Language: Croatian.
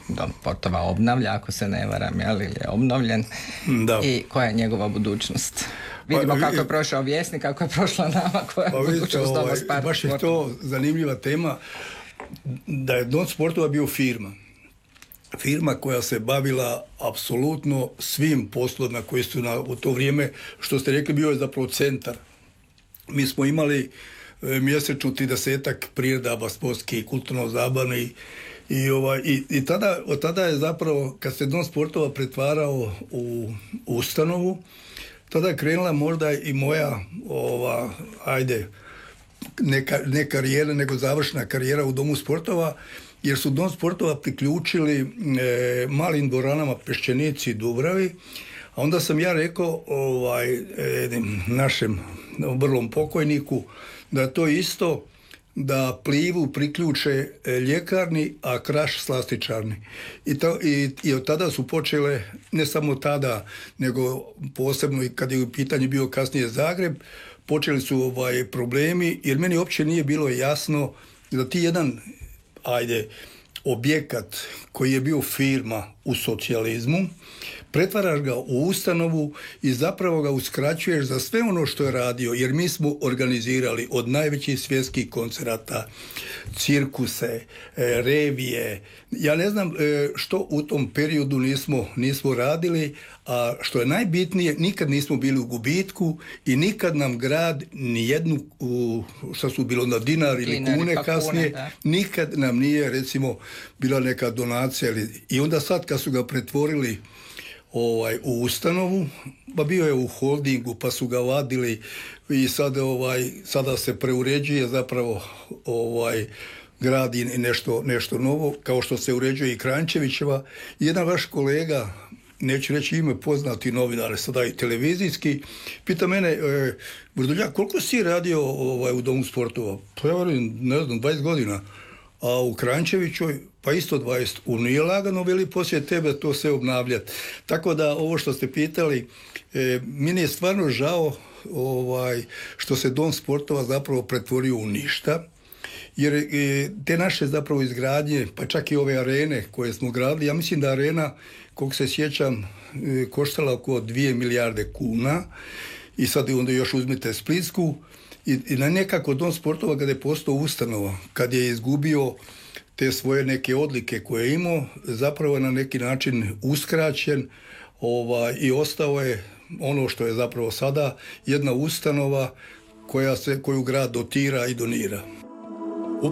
dom sportova obnavlja, ako se ne varam, ili je obnovljen, da. I koja je njegova budućnost? Vidimo kako je prošao Vjesnik, kako je prošla nama, koja je budućnost doma sportova. Baš je to zanimljiva tema, da je dom sportova bio firma. Firma koja se bavila apsolutno svim poslovima koji su u to vrijeme, što ste rekli, bio je zapravo centar. Mi smo imali mjesečno 30 priredaba sportskih, kulturno-zabavnih i od tada je zapravo, kad se dom sportova pretvarao u ustanovu, tada je krenula možda i moja ne karijera, nego završna karijera u domu sportova, jer su dom sportova priključili malim dvoranama Peščenici i Dubravi, a onda sam ja rekao našem vrlom pokojniku da je to isto da Plivu priključe ljekarni, a Kraš slastičarni. I od tada su počele, ne samo tada, nego posebno i kad je u pitanju bio kasnije Zagreb, počeli su problemi, jer meni uopće nije bilo jasno da ti jedan objekat koji je bio firma u socijalizmu, pretvaraš ga u ustanovu i zapravo ga uskraćuješ za sve ono što je radio, jer mi smo organizirali od najvećih svjetskih koncerata, cirkuse, revije. Ja ne znam što u tom periodu nismo radili, a što je najbitnije, nikad nismo bili u gubitku i nikad nam grad nijednu, što su bilo na dinar ili kune kasnije, nikad nam nije recimo bila neka donacija. I onda sad kad su ga pretvorili u ustanovu, pa bio je u holdingu, pa su ga vadili i sada se preuređuje zapravo gradi nešto novo, kao što se uređuje i Kranjčevićeva. Jedan vaš kolega, neću reći ime, poznati novinar, sada i televizijski, pita mene, Vrdoljak, koliko si radio u domu sportova? Pa ja verujem, ne znam, 20 godina. A u Kranjčevićoj, pa isto 20. Nije lagano, veli, poslije tebe to sve obnavljati. Tako da ovo što ste pitali, meni je stvarno žao što se dom sportova zapravo pretvorio u ništa, jer te naše zapravo izgradnje, pa čak i ove arene koje smo gradili, ja mislim da arena, koliko se sjećam, koštala oko 2 milijarde kuna i sad onda još uzmite Splitsku i na nekako dom sportova kada je postao ustanova, kad je izgubio te svoje neke odlike koje je imao, zapravo je na neki način uskraćen i ostao je ono što je zapravo sada jedna ustanova koju grad dotira i donira.